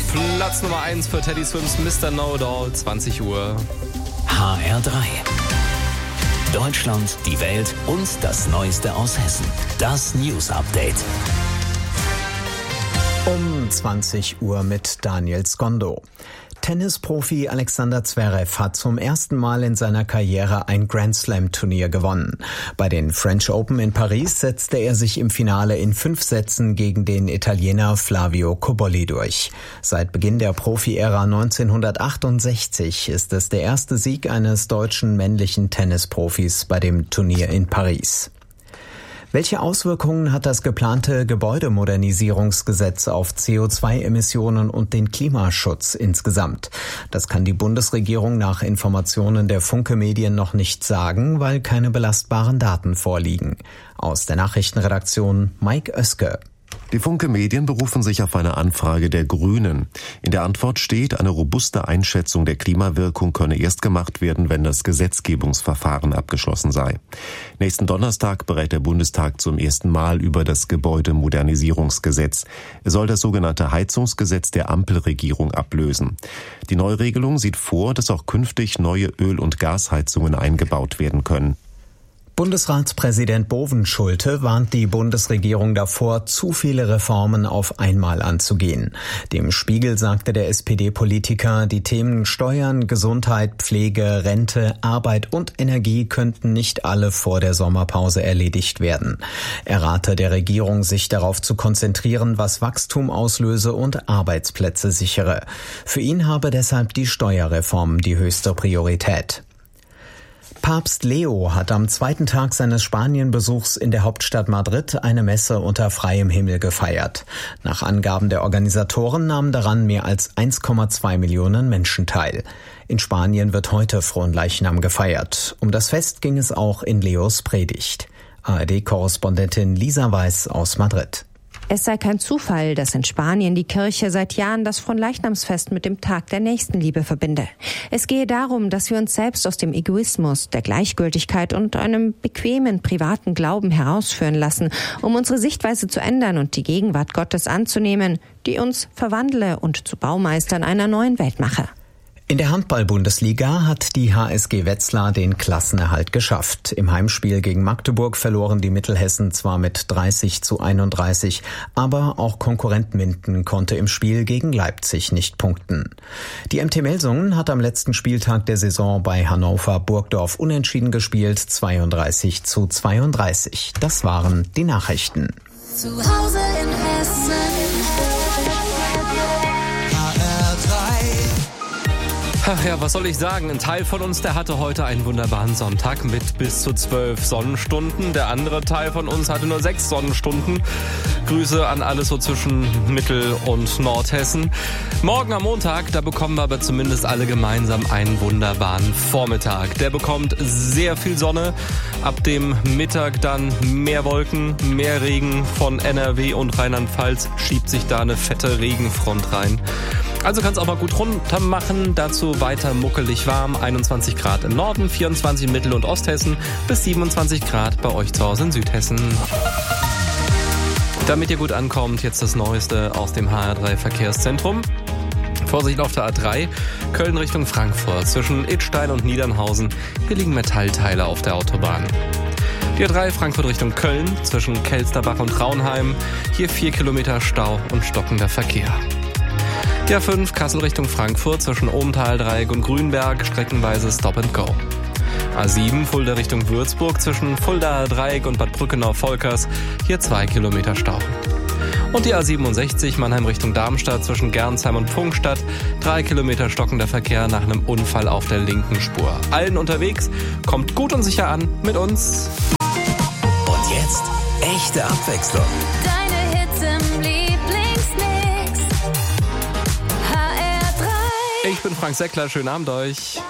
Platz Nummer 1 für Teddy Swims Mr. Know-It-All, 20 Uhr. HR3. Deutschland, die Welt und das Neueste aus Hessen. Das News Update. Um 20 Uhr mit Daniel Skondo. Tennisprofi Alexander Zverev hat zum ersten Mal in seiner Karriere ein Grand-Slam-Turnier gewonnen. Bei den French Open in Paris setzte er sich im Finale in 5 Sätzen gegen den Italiener Flavio Cobolli durch. Seit Beginn der Profi-Ära 1968 ist es der erste Sieg eines deutschen männlichen Tennisprofis bei dem Turnier in Paris. Welche Auswirkungen hat das geplante Gebäudemodernisierungsgesetz auf CO2-Emissionen und den Klimaschutz insgesamt? Das kann die Bundesregierung nach Informationen der Funke Medien noch nicht sagen, weil keine belastbaren Daten vorliegen. Aus der Nachrichtenredaktion Mike Oeske. Die Funke Medien berufen sich auf eine Anfrage der Grünen. In der Antwort steht, eine robuste Einschätzung der Klimawirkung könne erst gemacht werden, wenn das Gesetzgebungsverfahren abgeschlossen sei. Nächsten Donnerstag berät der Bundestag zum ersten Mal über das Gebäudemodernisierungsgesetz. Es soll das sogenannte Heizungsgesetz der Ampelregierung ablösen. Die Neuregelung sieht vor, dass auch künftig neue Öl- und Gasheizungen eingebaut werden können. Bundesratspräsident Bovenschulte warnt die Bundesregierung davor, zu viele Reformen auf einmal anzugehen. Dem Spiegel sagte der SPD-Politiker, die Themen Steuern, Gesundheit, Pflege, Rente, Arbeit und Energie könnten nicht alle vor der Sommerpause erledigt werden. Er rate der Regierung, sich darauf zu konzentrieren, was Wachstum auslöse und Arbeitsplätze sichere. Für ihn habe deshalb die Steuerreform die höchste Priorität. Papst Leo hat am zweiten Tag seines Spanienbesuchs in der Hauptstadt Madrid eine Messe unter freiem Himmel gefeiert. Nach Angaben der Organisatoren nahmen daran mehr als 1,2 Millionen Menschen teil. In Spanien wird heute Fronleichnam gefeiert. Um das Fest ging es auch in Leos Predigt. ARD-Korrespondentin Lisa Weiß aus Madrid. Es sei kein Zufall, dass in Spanien die Kirche seit Jahren das Fronleichnamsfest mit dem Tag der Nächstenliebe verbinde. Es gehe darum, dass wir uns selbst aus dem Egoismus, der Gleichgültigkeit und einem bequemen privaten Glauben herausführen lassen, um unsere Sichtweise zu ändern und die Gegenwart Gottes anzunehmen, die uns verwandle und zu Baumeistern einer neuen Welt mache. In der Handball-Bundesliga hat die HSG Wetzlar den Klassenerhalt geschafft. Im Heimspiel gegen Magdeburg verloren die Mittelhessen zwar mit 30:31, aber auch Konkurrent Minden konnte im Spiel gegen Leipzig nicht punkten. Die MT Melsungen hat am letzten Spieltag der Saison bei Hannover Burgdorf unentschieden gespielt, 32:32. Das waren die Nachrichten. Zu Hause in Hessen. Ach ja, was soll ich sagen? Ein Teil von uns, der hatte heute einen wunderbaren Sonntag mit bis zu 12 Sonnenstunden. Der andere Teil von uns hatte nur 6 Sonnenstunden. Grüße an alle so zwischen Mittel- und Nordhessen. Morgen am Montag, da bekommen wir aber zumindest alle gemeinsam einen wunderbaren Vormittag. Der bekommt sehr viel Sonne. Ab dem Mittag dann mehr Wolken, mehr Regen. Von NRW und Rheinland-Pfalz schiebt sich da eine fette Regenfront rein. Also kann es auch mal gut runter machen. Dazu weiter muckelig warm. 21 Grad im Norden, 24 in Mittel- und Osthessen bis 27 Grad bei euch zu Hause in Südhessen. Damit ihr gut ankommt, jetzt das Neueste aus dem HR3 Verkehrszentrum. Vorsicht auf der A3, Köln Richtung Frankfurt. Zwischen Idstein und Niedernhausen, hier liegen Metallteile auf der Autobahn. Die A3 Frankfurt Richtung Köln, zwischen Kelsterbach und Traunheim. Hier 4 Kilometer Stau und stockender Verkehr. Die A5 Kassel Richtung Frankfurt, zwischen Ohmtal-Dreieck und Grünberg, streckenweise Stop and Go. A7 Fulda Richtung Würzburg, zwischen Fuldaer Dreieck und Bad Brückenau-Volkers, hier 2 Kilometer Stau. Und die A67 Mannheim Richtung Darmstadt, zwischen Gernsheim und Pfungstadt, 3 Kilometer stockender Verkehr nach einem Unfall auf der linken Spur. Allen unterwegs, kommt gut und sicher an mit uns. Und jetzt echte Abwechslung. Deine Hits im Lieblingsmix. HR3. Ich bin Frank Seckler, schönen Abend euch.